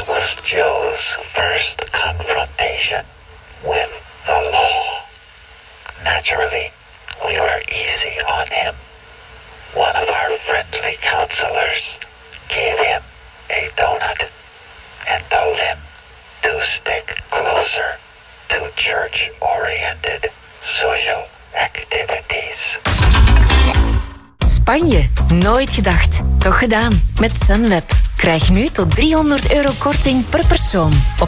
was Joe's first confrontation with the law. Naturally, we were easy on him. One of our friendly counselors gave him a donut and told him to stick closer to church-oriented social activities. Spanje, nooit gedacht. Toch gedaan. Met Sunweb. Krijg nu tot €300 korting per persoon op